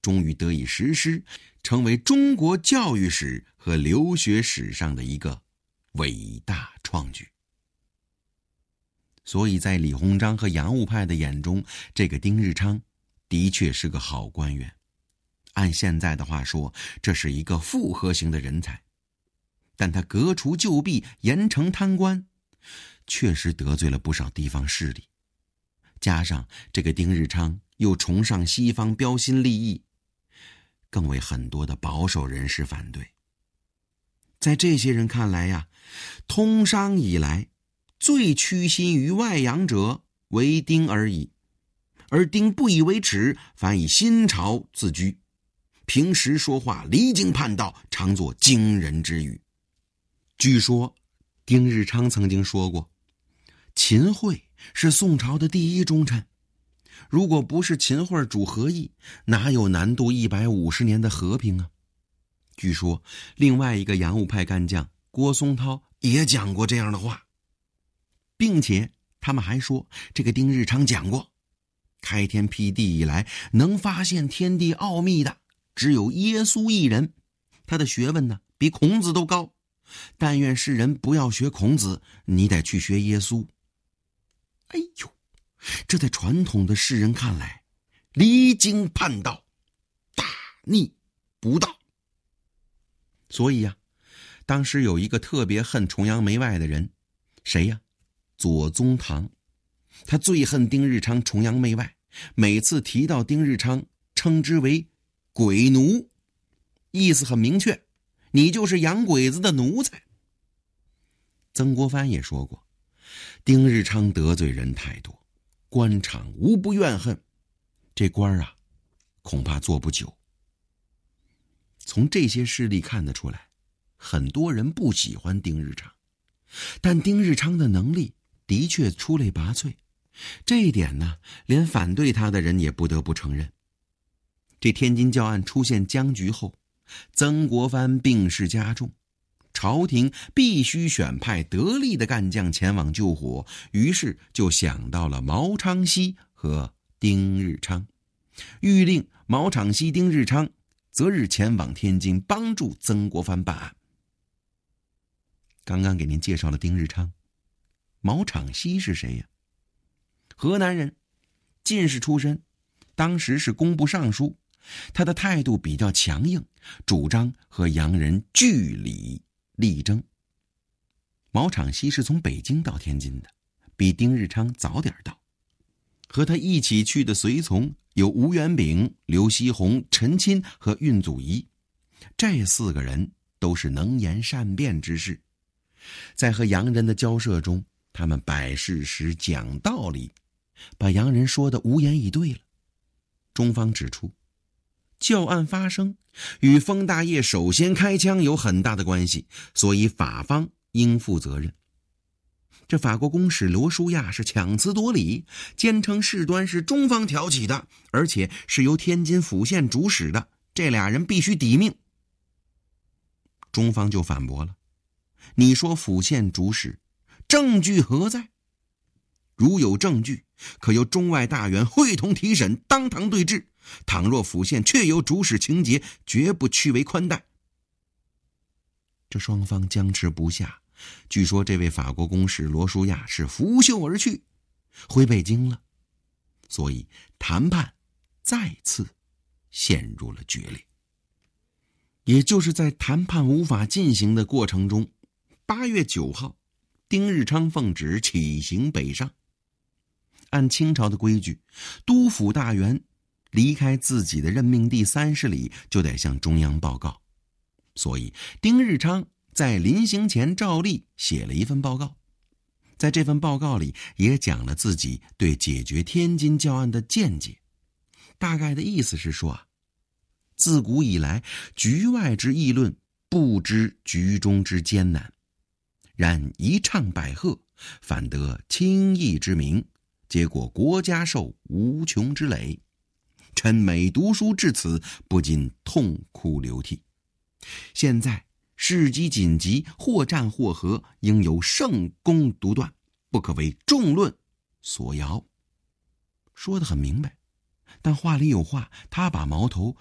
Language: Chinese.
终于得以实施，成为中国教育史和留学史上的一个伟大创举。所以在李鸿章和洋务派的眼中，这个丁日昌的确是个好官员。按现在的话说，这是一个复合型的人才。但他革除旧弊，严惩贪官，确实得罪了不少地方势力。加上这个丁日昌又崇尚西方标新立异，更为很多的保守人士反对。在这些人看来呀，通商以来最屈心于外洋者为丁而已，而丁不以为耻，反以新潮自居。平时说话离经叛道，常作惊人之语。据说丁日昌曾经说过，秦桧是宋朝的第一忠臣，如果不是秦桧主和议，哪有南渡150年的和平啊？据说另外一个洋务派干将郭松涛也讲过这样的话，并且他们还说，这个丁日昌讲过，开天辟地以来，能发现天地奥秘的只有耶稣一人，他的学问呢比孔子都高，但愿世人不要学孔子，你得去学耶稣。哎呦，这在传统的世人看来，离经叛道，大逆不道。所以呀，当时有一个特别恨崇洋媚外的人，谁呀？左宗棠。他最恨丁日昌崇洋媚外，每次提到丁日昌，称之为鬼奴，意思很明确，你就是洋鬼子的奴才。曾国藩也说过，丁日昌得罪人太多，官场无不怨恨，这官啊，恐怕做不久。从这些事例看得出来，很多人不喜欢丁日昌，但丁日昌的能力的确出类拔萃，这一点呢，连反对他的人也不得不承认。这天津教案出现僵局后，曾国藩病势加重，朝廷必须选派得力的干将前往救火，于是就想到了毛昌熙和丁日昌，谕令毛昌熙、丁日昌择日前往天津帮助曾国藩办案。刚刚给您介绍了丁日昌，毛昌熙是谁呀？河南人，进士出身，当时是工部尚书，他的态度比较强硬，主张和洋人据理力争。毛昌熙是从北京到天津的，比丁日昌早点到。和他一起去的随从有吴元炳、刘锡鸿、陈钦和运祖仪，这4个人都是能言善辩之士。在和洋人的交涉中，他们摆事实讲道理，把洋人说得无言以对了。中方指出，教案发生与封大业首先开枪有很大的关系，所以法方应负责任。这法国公使罗舒亚是强词夺理，坚称事端是中方挑起的，而且是由天津府县主使的，这俩人必须抵命。中方就反驳了，你说府县主使，证据何在？如有证据，可由中外大员会同提审，当堂对质。倘若府县确有主使情节，绝不屈为宽待。这双方僵持不下，据说这位法国公使罗舒亚是拂袖而去，回北京了。所以谈判再次陷入了决裂。也就是在谈判无法进行的过程中，8月9号，丁日昌奉旨起行北上。按清朝的规矩，督府大员离开自己的任命地30里就得向中央报告，所以丁日昌在临行前照例写了一份报告。在这份报告里也讲了自己对解决天津教案的见解，大概的意思是说自古以来局外之议论，不知局中之艰难，然一唱百和，反得轻易之名，结果国家受无穷之累。臣每读书至此，不禁痛哭流涕。现在事机紧急，或战或和，应由圣公独断，不可为众论所摇。说得很明白，但话里有话，他把矛头